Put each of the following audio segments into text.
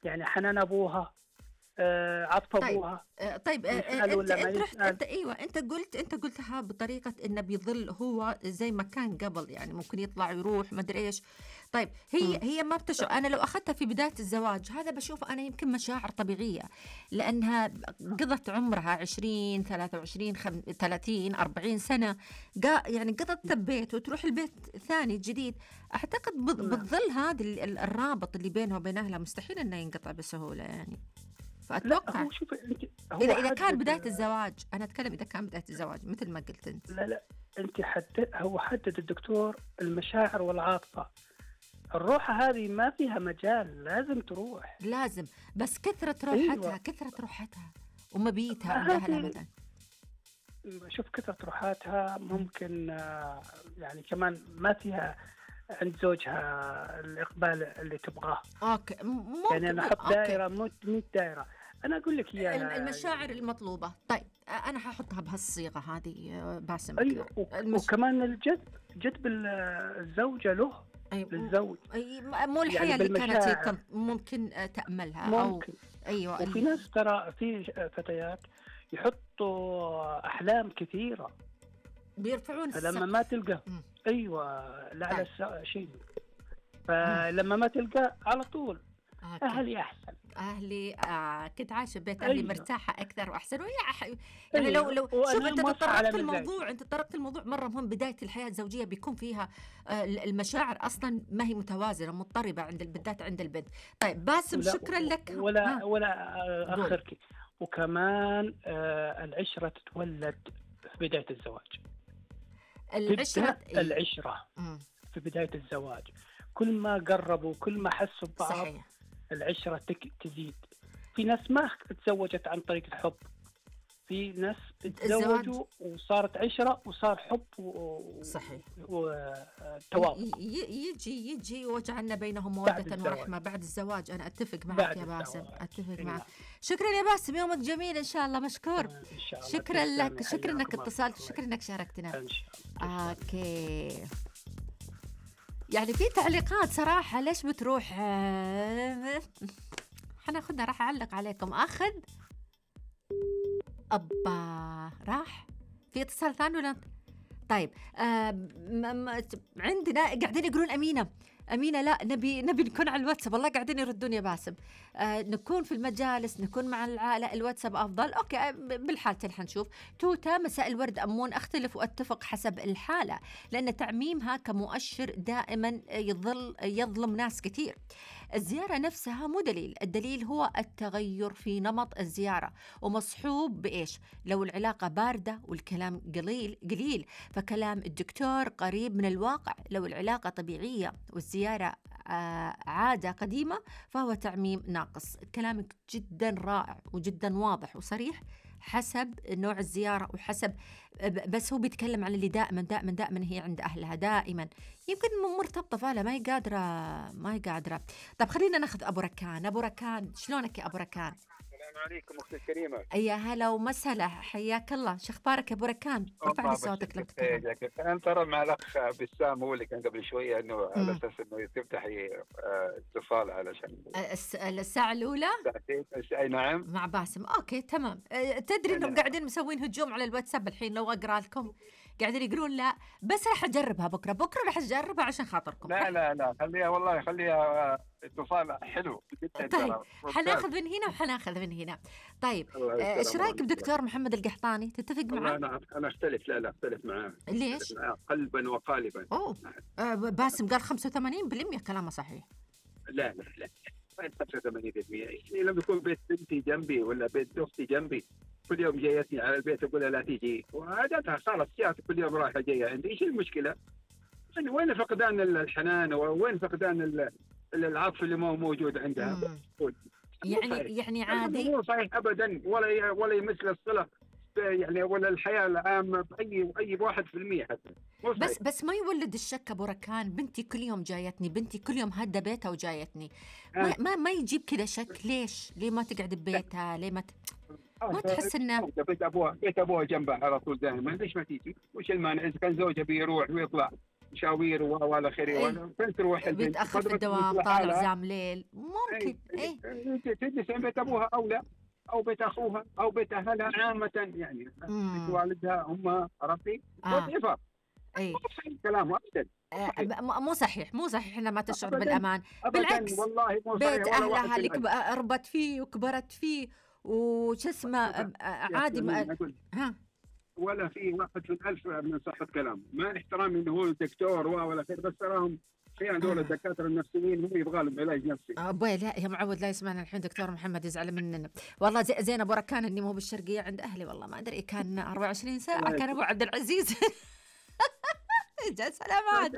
يعني حنان ابوها، عطف طيب ابوها، طيب يسال انت ولا ما انت رحت يسال. انت ايوه انت قلتها بطريقه انه بيظل هو زي ما كان قبل، يعني ممكن يطلع يروح ما ادري ايش. طيب هي ما بتشعر. انا لو اخذتها في بدايه الزواج هذا بشوف انا يمكن مشاعر طبيعيه، لانها قضت عمرها 20 23 30 40 سنه، يعني قضت بيت وتروح البيت ثاني جديد. اعتقد نعم. بتظل هذا الرابط اللي بينها وبين اهلها مستحيل انه ينقطع بسهوله يعني. لا فأتوقع هو شوف انت، هو إذا كان بداية حدد. الزواج، أنا أتكلم إذا كان بداية الزواج مثل ما قلت أنت. لا لا، انت حدد، هو حدد الدكتور المشاعر والعاطفه. الروحه هذه ما فيها مجال، لازم تروح. لازم، بس ايوه كثرة روحاتها ومبيتها عند أهلها هذه، مثلا. شوف كثرة روحاتها ممكن يعني كمان ما فيها عند زوجها الإقبال اللي تبغاه. أوكي يعني ممكن أنا أحط أوكي. دائرة، مو دائرة. أنا أقول لك إياها المشاعر يعني. المطلوبة. طيب أنا ححطها بهالصيغة هذه باسم أيوة، أكثر وكمان جذب الزوجة له، أي للزوج، مو يعني الحياة اللي كانت هي بالمشاعر ممكن تأملها أو ممكن. أيوة وفي ناس ترى، في فتيات يحطوا أحلام كثيرة، بيرفعون فلما ما السقف. تلقى، مم. أيوة، لا على طيب. شيء، مم. فلما ما تلقى على طول أوكي. أهلي أحسن. أهلي كنت عايشة ببيت أهلي أيوه مرتاحة أكثر وأحسن، وهي يعني أيوه، لو شوف وأنا أنت موافقة على مزاجي. أنت تطرقت الموضوع مرة مهم. بداية الحياة الزوجية بيكون فيها المشاعر أصلا ما هي متوازنة، مضطربة بالذات عند البنت. طيب باسم ولا شكرا لك. ها ولا قول. أخرك. وكمان العشرة تتولد في بداية الزواج. العشرة تبدأ العشرة مم. في بداية الزواج، كل ما قربوا كل ما حسوا ببعض صحيح. العشرة تزيد. في ناس ما تزوجت عن طريق الحب، في ناس الزواج تزوجوا وصارت عشرة وصار حب صحيح. وتوافق يجي وجعلنا بينهم بعد مودة الزواج. ورحمة بعد الزواج. أنا أتفق معك بعد يا باسم، الزواج أتفق معك. نعم. شكرا يا باسم، يومك جميل إن شاء الله، مشكور. إن شاء الله شكرا لك، تسلمي، شكرا إنك حياكم اتصلت، الله. شكرا إنك شاركتنا. إن شاء الله تسلمي. أوكي. يعني في تعليقات صراحة ليش بتروح حناخدها، راح أعلق عليكم. أبا راح في اتصال ثاني ولا؟ طيب عندنا قاعدين يقولون أمينة لا نبي نكون على الواتساب. والله قاعدين يردون يا باسم. نكون في المجالس، نكون مع العائلة، الواتساب أفضل. أوكي بالحالتين حنشوف. توتا مساء الورد أمون، أختلف وأتفق حسب الحالة، لأن تعميمها كمؤشر دائما يظلم ناس كثير. الزيارة نفسها مو دليل، الدليل هو التغير في نمط الزيارة، ومصحوب بإيش؟ لو العلاقة باردة والكلام قليل فكلام الدكتور قريب من الواقع. لو العلاقة طبيعية والزيارة عادة قديمة فهو تعميم ناقص. كلامك جدا رائع وجدا واضح وصريح حسب نوع الزيارة وحسب، بس هو بيتكلم عن اللي دائما هي عند أهلها دائما، يمكن مرتبطة فعلا ما هي قادرة. طب خلينا ناخذ أبو ركان. شلونك يا أبو ركان؟ السلام عليكم أختي الكريمة. يا هلا ومسهلا، حياك الله. شو اخبارك يا ابو ركان؟ ارفع لي صوتك لما تتكلم. أنا ترى مع الأخ بسام هو اللي كان قبل شوية إنه على أساس إنه تفتحي اتصال علشان الساعة الأولى. أي نعم مع باسم. أوكي تمام. تدري إنهم قاعدين مسوين هجوم على الواتساب الحين، لو أقرأ لكم قاعدين يقولون لا بس راح أجربها بكرة راح أجربها عشان خاطركم. لا خليها، والله خليها اتصال حلو جدا. طيب حناخذ من هنا وحناخذ من هنا. طيب ايش رايك بدكتور محمد القحطاني؟ تتفق معه؟ أنا أختلف معاه. ليش؟ قلبا وقالبا. باسم قال 85% كلامه صحيح. لا 85%. يعني لما يكون بيت بنتي جنبي ولا بيت أختي جنبي كل يوم جايتني على البيت أقول لا تيجي، وعادتها خلاص جات كل يوم رايحة جاية عندي، إيش المشكلة؟ يعني وين فقدان الحنان وين فقدان العطف اللي ما هو موجود عندها؟ يعني عادي، مو صحيح ابدا، ولا يمثل الصله يعني ولا الحياه العامه باي 1% حتى. بس ما يولد الشك ابو ركان. بنتي كل يوم جايتني، بنتي كل يوم هدى بيتها وجايتني. ما يجيب كذا شك؟ ليه ما تقعد ببيتها؟ ليه ما تحس انه بيت ابوها جنبها على طول دائما؟ ليش ما تيجي؟ وش المانع اذا كان زوجها بيروح ويطلع مشاوير والى اخره، ولا فين تروح البنت؟ بيتأخر في الدوام، طالع زام ليل، ممكن. تجلس عند بيت ابوها اولى، او بيت اخوها، او بيت اهلها عامه، يعني بيت والدها امها، عرفتي؟ وظيفه. اي كلامه ابدا مو صحيح، مو صحيح انها ما تشعر أبداً. بالامان. أبداً بالعكس، والله مو صحيح بيت ولا اهلها واحد اللي بالألف. ربت فيه وكبرت فيه وش اسمه عادي ها. ولا في واحد في الألف من صحة كلامه، مع احترامي انه هو دكتور ولا خير، بس تراهم احيانا دول الدكاتره النفسيين هم يبغى لهم علاج نفسي. ابوي لا يا معود، لا يسمعنا الحين دكتور محمد يزعل مننا والله. زين ابو ركان اني مو بالشرقيه عند اهلي، والله ما ادري كان 24 ساعه كان ابو عبد العزيز. سلامات.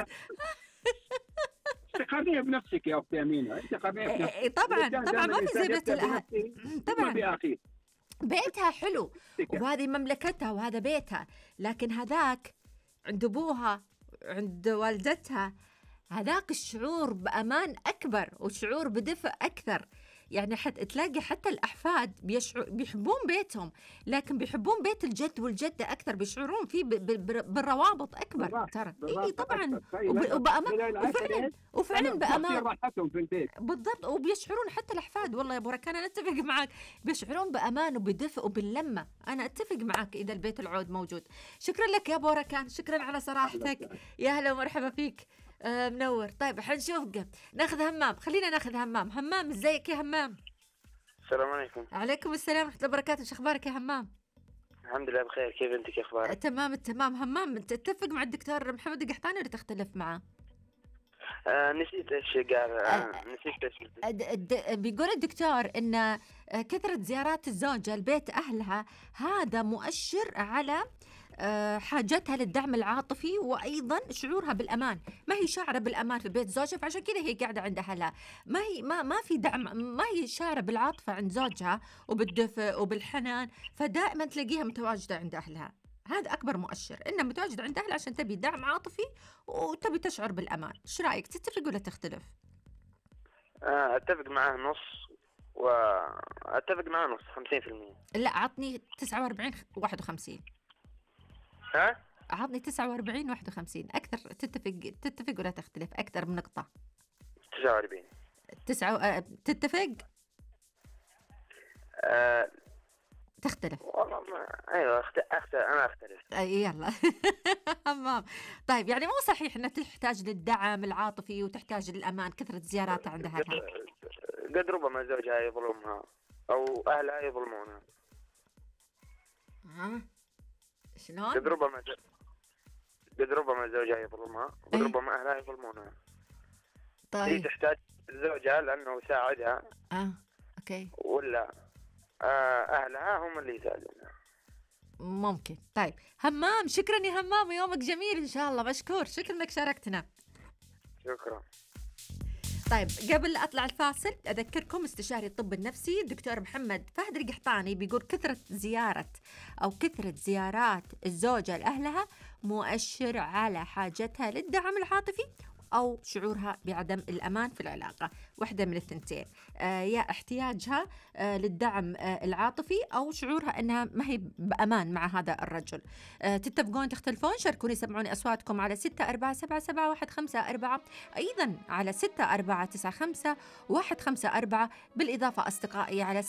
انت قضيه بنفسك يا اختي امينه، انت قضيه بنفسك. طبعا ما في زي بيت الاهل. طبعا بيتها حلو وهذه مملكتها وهذا بيتها، لكن هذاك عند ابوها عند والدتها، هذاك الشعور بأمان أكبر وشعور بدفء أكثر. يعني تلاقي حتى الأحفاد بيحبون بيتهم، لكن بيحبون بيت الجد والجدة أكثر، بيشعرون فيه بالروابط أكبر. ترى إيه طبعا، وبأمان وفعلا بأمان راحتهم في البيت بالضبط، وبيشعرون حتى الأحفاد. والله يا أبو ركان أنا أتفق معك، بيشعرون بأمان وبدفء وباللمة. أنا أتفق معك إذا البيت العود موجود. شكرا لك يا أبو ركان، شكرا على صراحتك، يا هلا ومرحبا فيك، منور. طيب حنشوف ناخذ همام، خلينا ناخذ همام. همام ازيك يا همام؟ السلام عليكم. عليكم السلام ورحمة الله وبركاته، شو اخبارك يا همام؟ الحمد لله بخير، كيف انت كيف اخبارك؟ تمام التمام. همام تتفق مع الدكتور محمد القحطاني ولا تختلف معه؟ نسيت ايش قال. نسيت ايش بيقول الدكتور ان كثرة زيارات الزوجة لبيت اهلها هذا مؤشر على حاجتها للدعم العاطفي، وأيضا شعورها بالأمان. ما هي شاعرة بالأمان في بيت زوجها، فعشان كذا هي قاعدة عند أهلها. ما في دعم، ما هي شاعرة بالعاطفة عند زوجها وبالدفء وبالحنان، فدائما تلاقيها متواجدة عند أهلها. هذا أكبر مؤشر إنها متواجدة عند أهلها عشان تبي دعم عاطفي وتبي تشعر بالأمان. إيش رأيك، تتفق ولا تختلف؟ أتفق معاه نص، وأتفق معاه نص 50%. لا عطني 49 51. ها؟ عطني 49 51 أكثر. تتفق ولا تختلف؟ أكثر من نقطة. 49. تتفق؟ تختلف؟ والله أيوة أنا أختلف. يلا. تمام. طيب يعني مو صحيح أنها تحتاج للدعم العاطفي وتحتاج للأمان، كثرة زيارات عندها. قد ربما زوجها يظلمها أو أهلها يظلمونها. شلون؟ قد ربما زوجها يظلمها، وقد ربما أهلها يظلمونها. طيب هي تحتاج زوجها لأنه يساعدها. أوكي. ولا أهلها هم اللي يساعدونها. ممكن. طيب همام، شكرا يا همام، ويومك جميل إن شاء الله. مشكور، شكرا إنك شاركتنا. شكرا. طيب قبل أطلع الفاصل أذكركم استشاري الطب النفسي الدكتور محمد فهد القحطاني بيقول كثرة زيارات الزوجة لأهلها مؤشر على حاجتها للدعم العاطفي أو شعورها بعدم الأمان في العلاقة. واحدة من الثنتين، يا احتياجها للدعم العاطفي أو شعورها أنها ما هي بأمان مع هذا الرجل. تتفقون تختلفون؟ شاركوني، سمعوني أصواتكم على 64777154، أيضا على 6495-154، بالإضافة أصدقائي على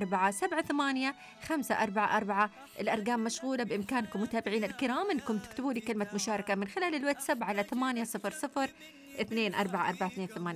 6478-544. الأرقام مشغولة، بإمكانكم متابعين الكرام أنكم تكتبوا لي كلمة مشاركة من خلال الواتساب على 800-244228.